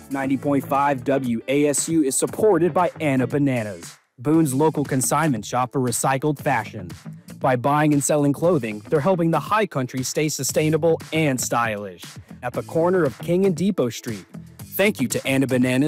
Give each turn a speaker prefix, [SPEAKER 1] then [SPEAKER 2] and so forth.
[SPEAKER 1] 90.5 WASU is supported by Anna Bananas, Boone's local consignment shop for recycled fashion. By buying and selling clothing, they're helping the high country stay sustainable and stylish. At the corner of King and Depot Street. Thank you to Anna Bananas